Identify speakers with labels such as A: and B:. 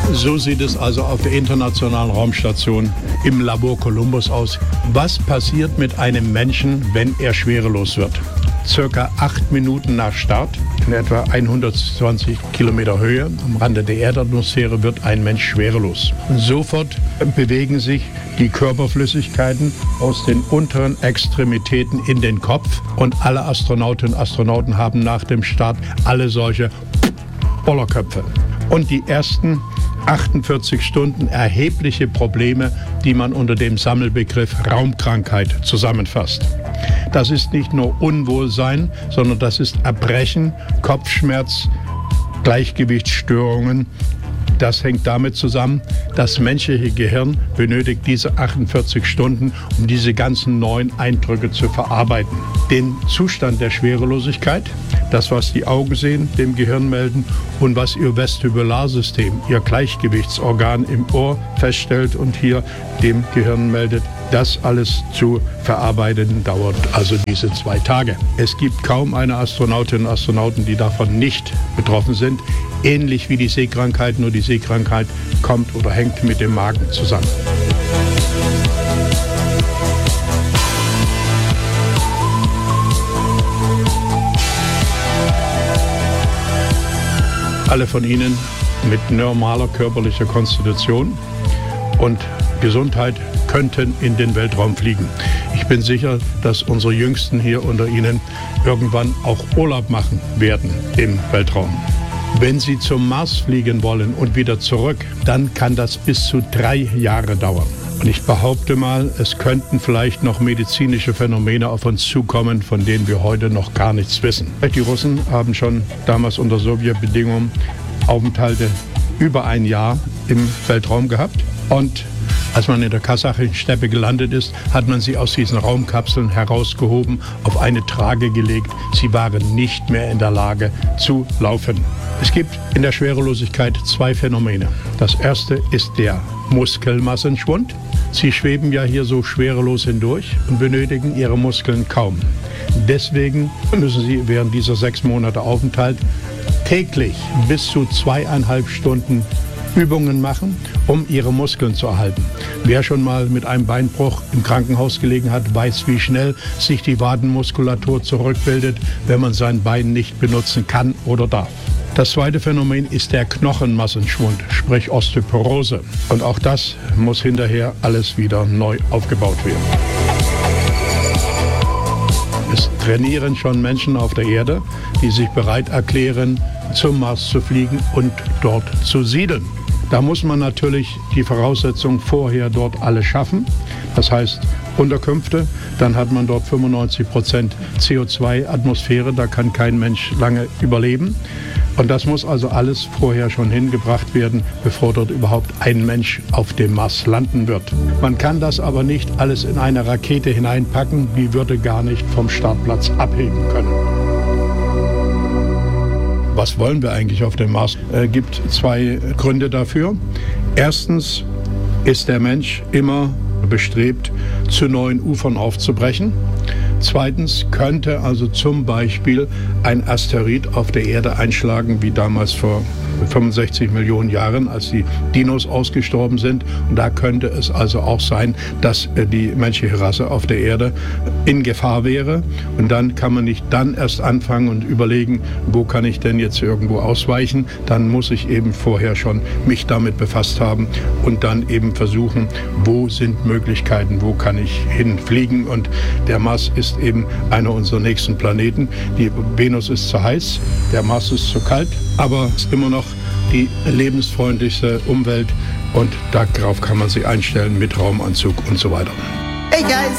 A: So sieht es also auf der Internationalen Raumstation im Labor Columbus aus. Was passiert mit einem Menschen, wenn er schwerelos wird? Circa 8 Minuten nach Start, in etwa 120 Kilometer Höhe, am Rande der Erdatmosphäre, wird ein Mensch schwerelos. Sofort bewegen sich die Körperflüssigkeiten aus den unteren Extremitäten in den Kopf. Und alle Astronautinnen und Astronauten haben nach dem Start alle solche Bollerköpfe. Und die ersten 48 Stunden erhebliche Probleme, die man unter dem Sammelbegriff Raumkrankheit zusammenfasst. Das ist nicht nur Unwohlsein, sondern das ist Erbrechen, Kopfschmerz, Gleichgewichtsstörungen. Das hängt damit zusammen, das menschliche Gehirn benötigt diese 48 Stunden, um diese ganzen neuen Eindrücke zu verarbeiten. Den Zustand der Schwerelosigkeit, das, was die Augen sehen, dem Gehirn melden und was ihr Vestibularsystem, ihr Gleichgewichtsorgan im Ohr feststellt und hier dem Gehirn meldet, das alles zu verarbeiten dauert also diese 2 Tage. Es gibt kaum eine Astronautin und Astronauten, die davon nicht betroffen sind. Ähnlich wie die Seekrankheit, nur die Seekrankheit kommt oder hängt mit dem Magen zusammen. Alle von Ihnen mit normaler körperlicher Konstitution und Gesundheit könnten in den Weltraum fliegen. Ich bin sicher, dass unsere Jüngsten hier unter Ihnen irgendwann auch Urlaub machen werden im Weltraum. Wenn Sie zum Mars fliegen wollen und wieder zurück, dann kann das bis zu 3 Jahre dauern. Und ich behaupte mal, es könnten vielleicht noch medizinische Phänomene auf uns zukommen, von denen wir heute noch gar nichts wissen. Die Russen haben schon damals unter Sowjetbedingungen Aufenthalte über 1 Jahr im Weltraum gehabt. Und als man in der kasachischen Steppe gelandet ist, hat man sie aus diesen Raumkapseln herausgehoben, auf eine Trage gelegt. Sie waren nicht mehr in der Lage zu laufen. Es gibt in der Schwerelosigkeit 2 Phänomene. Das erste ist der Muskelmassenschwund. Sie schweben ja hier so schwerelos hindurch und benötigen ihre Muskeln kaum. Deswegen müssen sie während dieser 6 Monate Aufenthalt täglich bis zu 2,5 Stunden Übungen machen, um ihre Muskeln zu erhalten. Wer schon mal mit einem Beinbruch im Krankenhaus gelegen hat, weiß, wie schnell sich die Wadenmuskulatur zurückbildet, wenn man sein Bein nicht benutzen kann oder darf. Das zweite Phänomen ist der Knochenmassenschwund, sprich Osteoporose. Und auch das muss hinterher alles wieder neu aufgebaut werden. Es trainieren schon Menschen auf der Erde, die sich bereit erklären, zum Mars zu fliegen und dort zu siedeln. Da muss man natürlich die Voraussetzungen vorher dort alle schaffen. Das heißt Unterkünfte, dann hat man dort 95% CO2-Atmosphäre, da kann kein Mensch lange überleben. Und das muss also alles vorher schon hingebracht werden, bevor dort überhaupt ein Mensch auf dem Mars landen wird. Man kann das aber nicht alles in eine Rakete hineinpacken, die würde gar nicht vom Startplatz abheben können. Was wollen wir eigentlich auf dem Mars? Es gibt 2 Gründe dafür. Erstens ist der Mensch immer bestrebt, zu neuen Ufern aufzubrechen. Zweitens könnte also zum Beispiel ein Asteroid auf der Erde einschlagen, wie damals vor 65 Millionen Jahren, als die Dinos ausgestorben sind. Und da könnte es also auch sein, dass die menschliche Rasse auf der Erde in Gefahr wäre. Und dann kann man nicht dann erst anfangen und überlegen, wo kann ich denn jetzt irgendwo ausweichen. Dann muss ich eben vorher schon mich damit befasst haben und dann eben versuchen, wo sind Möglichkeiten, wo kann ich hinfliegen. Und der Mars ist eben einer unserer nächsten Planeten. Die Venus ist zu heiß, der Mars ist zu kalt, aber es ist immer noch die lebensfreundlichste Umwelt und darauf kann man sich einstellen mit Raumanzug und so weiter.
B: Hey guys!